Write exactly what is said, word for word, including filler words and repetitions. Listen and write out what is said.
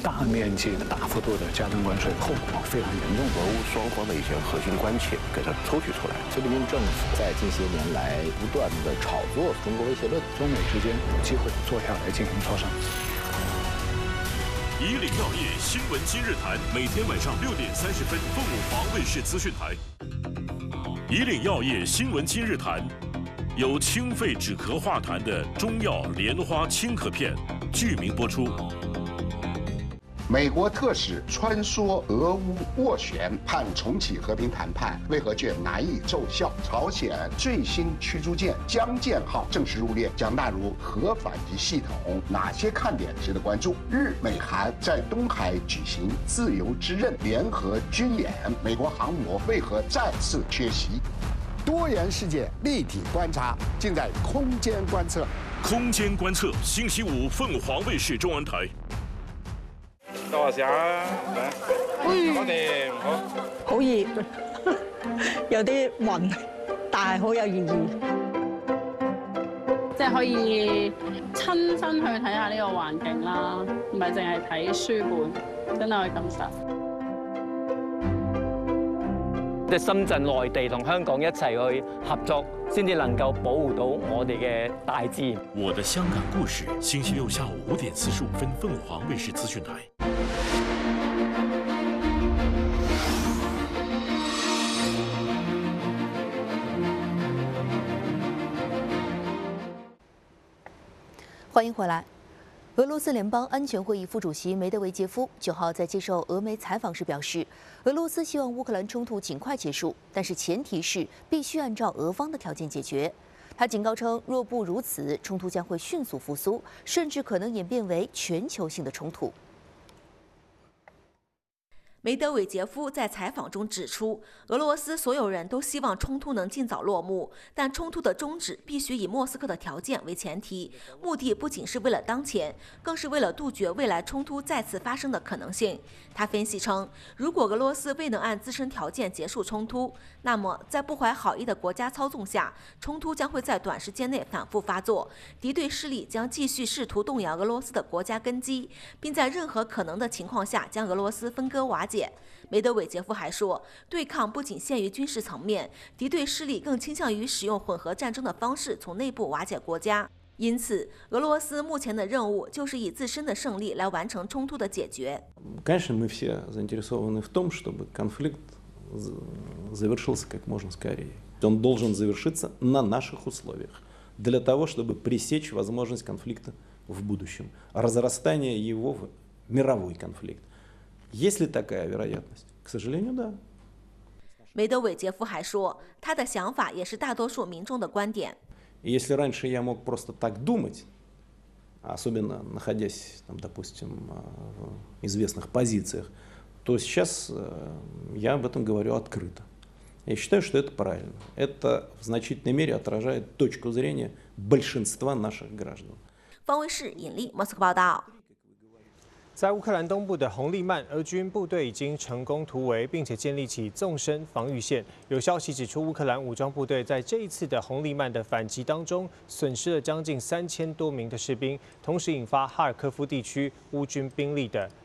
大面积、大幅度的加征关税，后果非常严重。 俄乌双方的一些核心关切给它抽取出来。 菲律宾政府在近些年来不断的炒作中国威胁论， 中美之间有机会坐下来进行磋商。 以岭药业新闻今日谈，每天晚上六点三十分，凤舞华卫视资讯台。以岭药业新闻今日谈，有清肺止咳化痰的中药莲花清咳片，剧名播出。 美国特使穿梭俄乌斡旋，盼重启和平谈判，为何却难以奏效？朝鲜最新驱逐舰江舰号正式入列，将纳入核反击系统，哪些看点值得关注？日美韩在东海举行自由之刃联合军演，美国航母为何再次缺席？多元世界立体观察，尽在空间观测。 空間觀測，星期五鳳凰衛視中文台。 多下啊，嚟，我哋好。 好熱，有啲暈，但係好有意義。 即係可以親身去睇下呢個環境啦，唔係淨係睇書本，真係可以感受。 即係深圳、內地同香港一齊去合作，先至能夠保護到我哋嘅大自然。 我的香港故事，星期六下午五點四十五分，鳳凰衛視資訊台。 欢迎回来。俄罗斯联邦安全会议副主席梅德韦杰夫九号在接受俄媒采访时表示，俄罗斯希望乌克兰冲突尽快结束，但是前提是必须按照俄方的条件解决。他警告称，若不如此，冲突将会迅速复苏，甚至可能演变为全球性的冲突。 梅德韦杰夫在采访中指出，俄罗斯所有人都希望冲突能尽早落幕，但冲突的终止必须以莫斯科的条件为前提，目的不仅是为了当前，更是为了杜绝未来冲突再次发生的可能性。他分析称，如果俄罗斯未能按自身条件结束冲突，那么在不怀好意的国家操纵下，冲突将会在短时间内反复发作，敌对势力将继续试图动摇俄罗斯的国家根基，并在任何可能的情况下将俄罗斯分割瓦解。梅德韦杰夫还说，对抗不仅限于军事层面，敌对势力更倾向于使用混合战争的方式从内部瓦解国家。因此，俄罗斯目前的任务就是以自身的胜利来完成冲突的解决。 Конечно, мы все заинтересованы в том, чтобы конфликт завершился как можно скорее. Он должен завершиться на наших условиях, для того, чтобы пресечь возможность конфликта в будущем, разрастание его в мировой конфликт. Есть ли такая вероятность? К сожалению, да. 梅德韦杰夫还说，他的想法也是大多数民众的观点。 Если раньше я мог просто так думать, особенно находясь, там, допустим, в известных позициях, то сейчас я об этом говорю открыто. Я считаю, что это правильно. Это в значительной мере отражает точку зрения большинства наших граждан. 方卫视尹力，莫斯科报道。 在乌克兰东部的红利曼，俄军部队已经成功突围，并且建立起纵深防御线。有消息指出，乌克兰武装部队在这一次的红利曼的反击当中，损失了将近三千多名的士兵，同时引发哈尔科夫地区乌军兵力的